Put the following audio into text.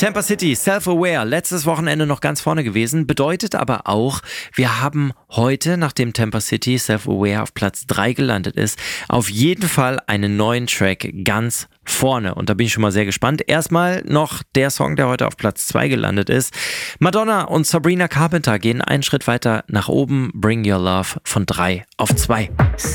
Tampa City, Self-Aware, letztes Wochenende noch ganz vorne gewesen, bedeutet aber auch, wir haben heute, nachdem Tampa City Self-Aware auf Platz 3 gelandet ist, auf jeden Fall einen neuen Track ganz vorne. Und da bin ich schon mal sehr gespannt. Erstmal noch der Song, der heute auf Platz 2 gelandet ist. Madonna und Sabrina Carpenter gehen einen Schritt weiter nach oben. Bring Your Love von 3 auf 2.